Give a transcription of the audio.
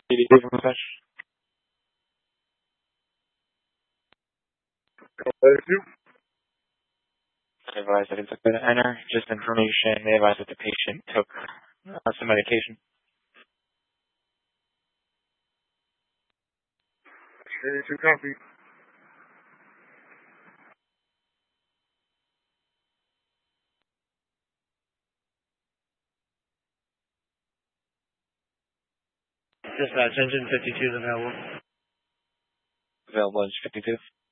CDD from the They advised that it's okay to enter. Just information. They advised that the patient took some medication. Here's your copy. Dispatch, engine 52 is available. Available is 52.